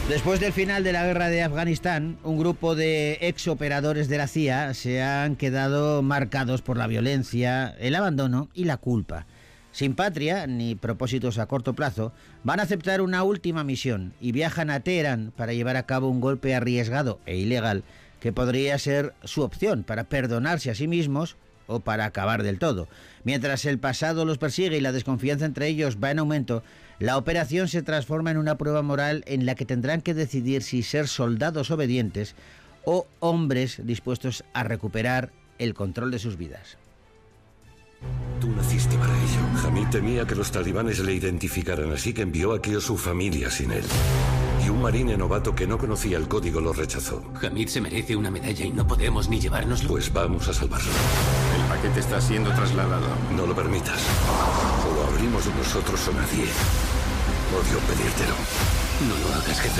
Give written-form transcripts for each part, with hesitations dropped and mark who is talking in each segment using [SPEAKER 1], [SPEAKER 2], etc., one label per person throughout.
[SPEAKER 1] Después del final de la guerra de Afganistán, un grupo de exoperadores de la CIA se han quedado marcados por la violencia, el abandono y la culpa. Sin patria ni propósitos a corto plazo, van a aceptar una última misión y viajan a Teherán para llevar a cabo un golpe arriesgado e ilegal que podría ser su opción para perdonarse a sí mismos o para acabar del todo. Mientras el pasado los persigue y la desconfianza entre ellos va en aumento, la operación se transforma en una prueba moral en la que tendrán que decidir si ser soldados obedientes o hombres dispuestos a recuperar el control de sus vidas.
[SPEAKER 2] Tú naciste para ello. Hamid temía que los talibanes le identificaran, así que envió aquí a su familia sin él. Y un marine novato que no conocía el código lo rechazó.
[SPEAKER 3] Hamid se merece una medalla y no podemos ni llevárnoslo.
[SPEAKER 2] Pues vamos a salvarlo.
[SPEAKER 4] El paquete está siendo trasladado.
[SPEAKER 2] No lo permitas. O lo abrimos nosotros o nadie. Odio pedírtelo.
[SPEAKER 3] No lo hagas, jefe.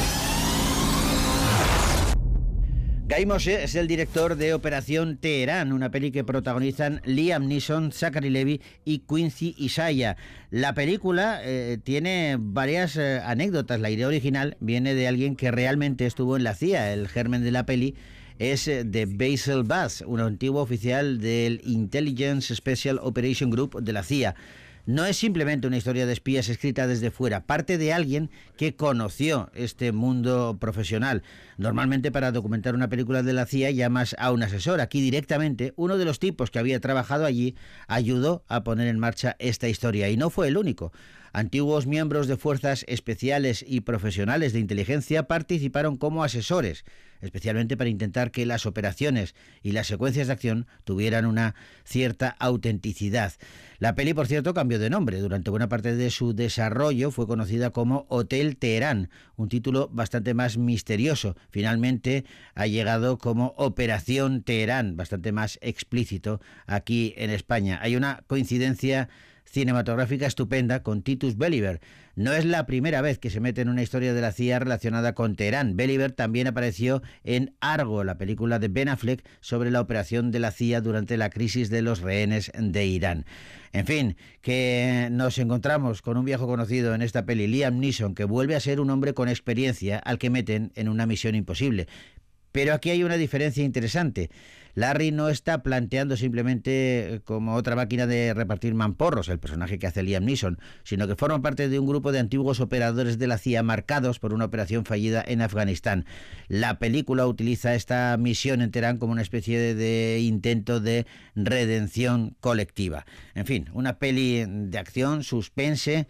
[SPEAKER 1] Guy Moshe es el director de Operación Teherán, una peli que protagonizan Liam Neeson, Zachary Levi y Quincy Isaiah. La película tiene varias anécdotas. La idea original viene de alguien que realmente estuvo en la CIA. El germen de la peli es de Basil Bass, un antiguo oficial del Intelligence Special Operation Group de la CIA. No es simplemente una historia de espías escrita desde fuera, parte de alguien que conoció este mundo profesional. Normalmente para documentar una película de la CIA llamas a un asesor. Aquí directamente uno de los tipos que había trabajado allí ayudó a poner en marcha esta historia y no fue el único. Antiguos miembros de fuerzas especiales y profesionales de inteligencia participaron como asesores, especialmente para intentar que las operaciones y las secuencias de acción tuvieran una cierta autenticidad. La peli, por cierto, cambió de nombre. Durante buena parte de su desarrollo fue conocida como Hotel Teherán, un título bastante más misterioso. Finalmente ha llegado como Operación Teherán, bastante más explícito aquí en España. Hay una coincidencia cinematográfica estupenda con Titus Belliver. No es la primera vez que se mete en una historia de la CIA relacionada con Teherán. Belliver también apareció en Argo, la película de Ben Affleck sobre la operación de la CIA durante la crisis de los rehenes de Irán. En fin, que nos encontramos con un viejo conocido en esta peli, Liam Neeson, que vuelve a ser un hombre con experiencia al que meten en una misión imposible. Pero aquí hay una diferencia interesante. Larry no está planteando simplemente como otra máquina de repartir mamporros, el personaje que hace Liam Neeson, sino que forma parte de un grupo de antiguos operadores de la CIA marcados por una operación fallida en Afganistán. La película utiliza esta misión en Teherán como una especie de intento de redención colectiva. En fin, una peli de acción, suspense